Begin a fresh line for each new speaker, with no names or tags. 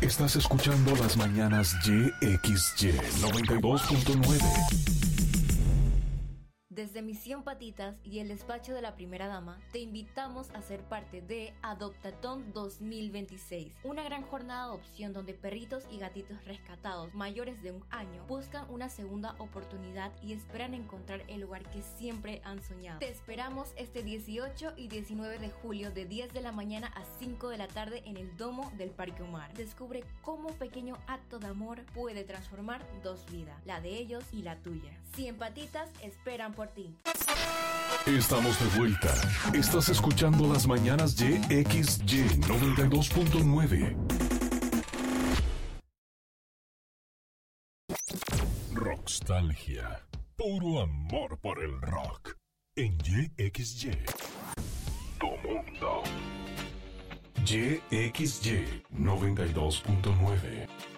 Estás escuchando las mañanas YXY 92.9.
Desde Misión Patitas y el despacho de la primera dama, te invitamos a ser parte de Adoptatón 2026, una gran jornada de adopción donde perritos y gatitos rescatados mayores de 1 año buscan una segunda oportunidad y esperan encontrar el hogar que siempre han soñado. Te esperamos este 18 y 19 de julio de 10 de la mañana a 5 de la tarde en el domo del Parque Omar. Descubre cómo un pequeño acto de amor puede transformar 2 vidas, la de ellos y la tuya. 100 patitas esperan por ti.
Estamos de vuelta. Estás escuchando las mañanas YXY 92.9. Rockstalgia. Puro amor por el rock. En YXY. Tu mundo. YXY 92.9.